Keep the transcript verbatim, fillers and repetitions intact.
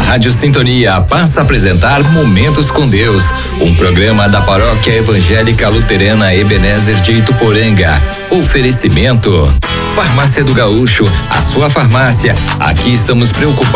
Rádio Sintonia passa a apresentar Momentos com Deus, um programa da Paróquia Evangélica Luterana Ebenezer de Ituporanga. Oferecimento: Farmácia do Gaúcho, a sua farmácia. Aqui estamos preocupados